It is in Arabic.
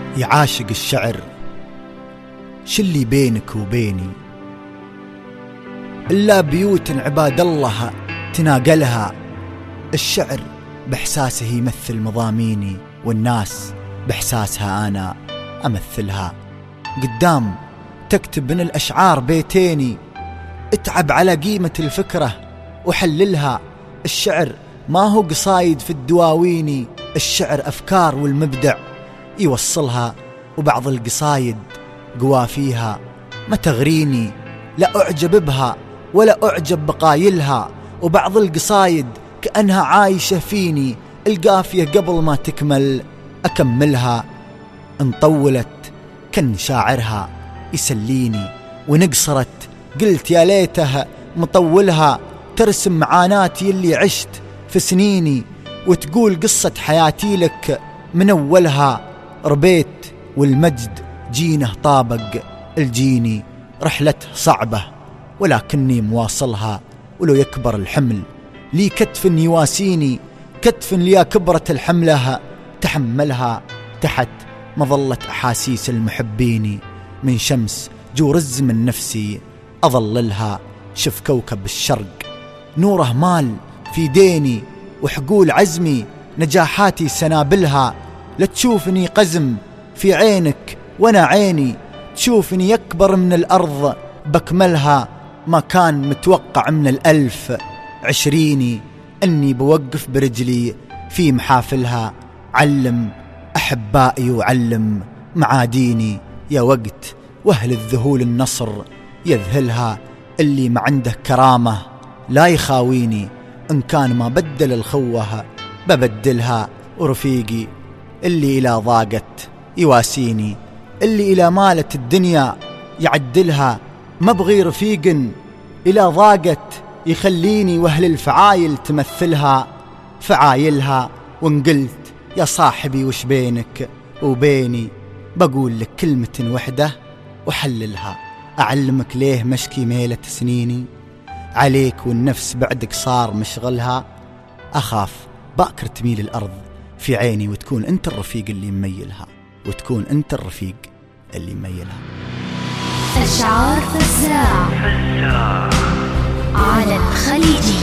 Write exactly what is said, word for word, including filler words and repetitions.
يعاشق الشعر شلي بينك وبيني إلا بيوت عباد الله تناقلها. الشعر بإحساسه يمثل مضاميني والناس بإحساسها أنا أمثلها. قدام تكتب من الأشعار بيتيني اتعب على قيمة الفكرة وحللها. الشعر ما هو قصايد في الدواويني، الشعر أفكار والمبدع يوصلها. وبعض القصايد قوا فيها ما تغريني لا أعجب بها ولا أعجب بقايلها. وبعض القصايد كأنها عايشة فيني، القافية قبل ما تكمل أكملها. إن طولت كان شاعرها يسليني، ونقصرت قلت يا ليتها مطولها. ترسم معاناتي اللي عشت في سنيني، وتقول قصة حياتي لك من أولها. ربيت والمجد جينه طابق الجيني، رحلته صعبة ولكني مواصلها. ولو يكبر الحمل لي كتف يواسيني، كتف لي كبرت الحملها تحملها. تحت مظلة أحاسيس المحبين من شمس جور الزمن نفسي أظللها. شف كوكب الشرق نوره مال في ديني، وحقول عزمي نجاحاتي سنابلها. لا تشوفني قزم في عينك وانا عيني، تشوفني يكبر من الأرض بكملها. ما كان متوقع من الألف عشريني أني بوقف برجلي في محافلها. علم أحبائي وعلم معاديني، يا وقت وأهل الذهول النصر يذهلها. اللي ما عنده كرامة لا يخاويني، إن كان ما بدل الخوة ببدلها. ورفيقي اللي إلى ضاقت يواسيني، اللي إلى مالت الدنيا يعدلها. ما بغي رفيق إلى ضاقت يخليني، وأهل الفعايل تمثلها فعايلها. وإن قلت يا صاحبي وش بينك وبيني، بقول لك كلمة وحدة وحللها. أعلمك ليه مشكي ميلة سنيني عليك، والنفس بعدك صار مشغلها. أخاف باكر تميل الأرض في عيني، وتكون أنت الرفيق اللي يميلها، وتكون أنت الرفيق اللي يميلها. أشعار فزاع على الخليجي.